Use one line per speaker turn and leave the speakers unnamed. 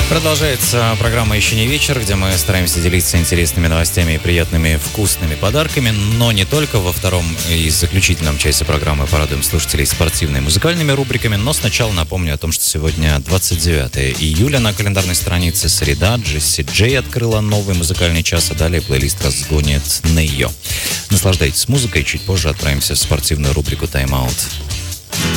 Продолжается программа «Еще не вечер», где мы стараемся делиться интересными новостями и приятными вкусными подарками, но не только. Во втором и заключительном части программы порадуем слушателей спортивными и музыкальными рубриками, но сначала напомню о том, что сегодня 29 июля на календарной странице среда. Джесси Джей открыла новый музыкальный час, а далее плейлист разгонит Нейо. Наслаждайтесь музыкой, чуть позже отправимся в спортивную рубрику «Тайм-аут».